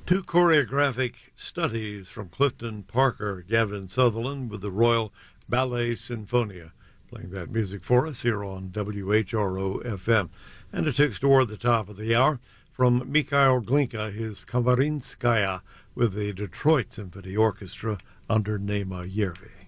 Two choreographic studies from Clifton Parker, Gavin Sutherland with the Royal Ballet Sinfonia, playing that music for us here on WHRO FM. And a text at the top of the hour from Mikhail Glinka, his Kamarinskaya with the Detroit Symphony Orchestra under Nema Yervi.